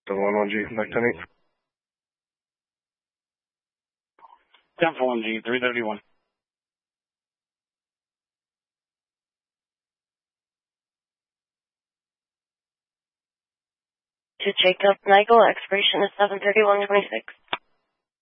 1G, Lieutenant. 10 for 1G, 331. To Jacob Nigel, expiration is 7/31/26.